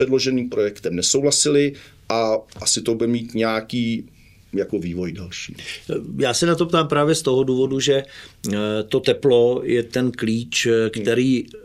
předloženým projektem nesouhlasili a asi to bude mít nějaký jako vývoj další. Já se na to ptám právě z toho důvodu, že to teplo je ten klíč, který